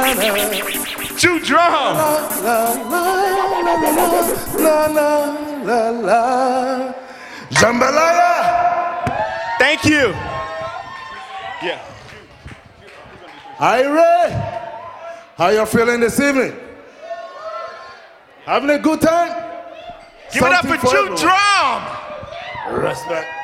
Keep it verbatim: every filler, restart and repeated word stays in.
Jew drum. La la la la la. Jambalaya. Thank you. Yeah. Ira, how you feeling this evening? Having a good time? Give it up Something for Jew everyone. drum. Respect.